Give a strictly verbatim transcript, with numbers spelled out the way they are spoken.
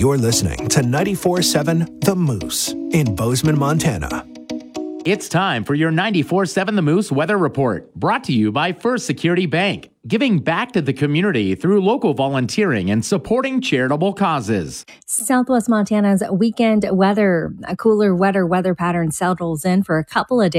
You're listening to ninety-four point seven The Moose in Bozeman, Montana. It's time for your ninety-four point seven The Moose Weather Report, brought to you by First Security Bank, giving back to the community through local volunteering and supporting charitable causes. Southwest Montana's weekend weather. A cooler, wetter weather pattern settles in for a couple of days.